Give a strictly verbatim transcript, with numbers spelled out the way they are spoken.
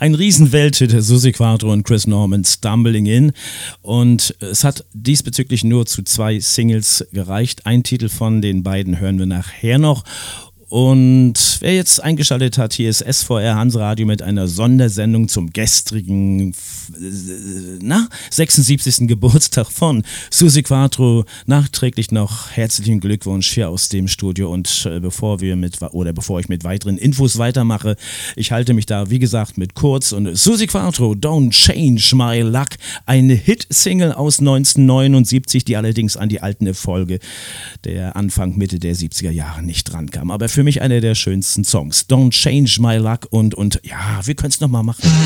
Ein Riesenwelthit, Suzi Quatro und Chris Norman, Stumbling In. Und es hat diesbezüglich nur zu zwei Singles gereicht. Ein Titel von den beiden hören wir nachher noch. Und wer jetzt eingeschaltet hat, hier ist S V R Hansradio mit einer Sondersendung zum gestrigen na, sechsundsiebzigsten Geburtstag von Suzi Quatro. Nachträglich noch herzlichen Glückwunsch hier aus dem Studio. Und äh, bevor wir mit oder bevor ich mit weiteren Infos weitermache, ich halte mich da wie gesagt mit kurz. Und Suzi Quatro, Don't Change My Luck, eine Hit-Single aus neunzehnhundertneunundsiebzig, die allerdings an die alten Erfolge der Anfang Mitte der siebziger Jahre nicht rankam. Aber für Für mich einer der schönsten Songs. Don't Change My Luck und, und ja, wir können es nochmal machen.